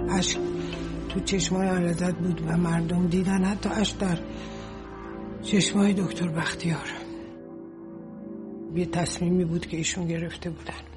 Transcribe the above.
اشک تو چشمای علازت بود و مردم دیدن، حتی اشک در چشمای دکتر بختیار. یه تصمیمی بود که ایشون گرفته بودن.